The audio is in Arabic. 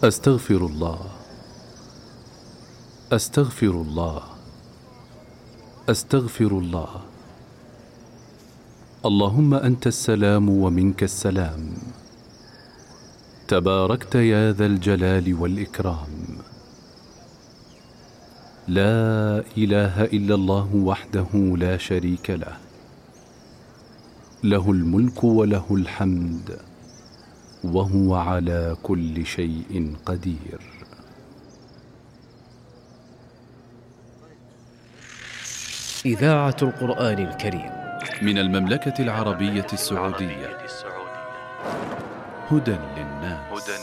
أستغفر الله، أستغفر الله، أستغفر الله. اللهم أنت السلام ومنك السلام، تباركت يا ذا الجلال والإكرام. لا إله إلا الله وحده لا شريك له، له الملك وله الحمد وهو على كل شيء قدير. إذاعة القرآن الكريم من المملكة العربية السعودية، هدى للناس.